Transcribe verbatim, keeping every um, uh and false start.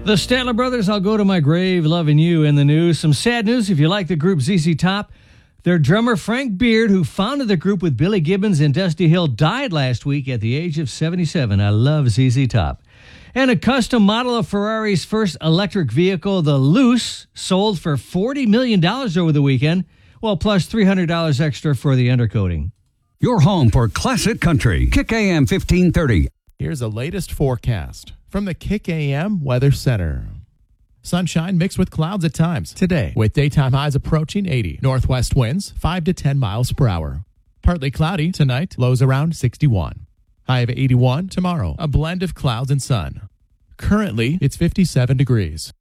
The Statler Brothers, I'll go to my grave loving you. In the news, some sad news if you like the group Z Z Top. Their drummer Frank Beard, who founded the group with Billy Gibbons and Dusty Hill, died last week at the age of seventy-seven. I love Z Z Top. And a custom model of Ferrari's first electric vehicle, the Luce, sold for forty million dollars over the weekend, well, plus three hundred dollars extra for the undercoating. Your home for classic country. Kick A M fifteen thirty. Here's the latest forecast from the Kick A M Weather Center. Sunshine mixed with clouds at times today, with daytime highs approaching eighty. Northwest winds five to ten miles per hour. Partly cloudy tonight, lows around sixty-one. High of eighty-one tomorrow, a blend of clouds and sun. Currently, it's fifty-seven degrees.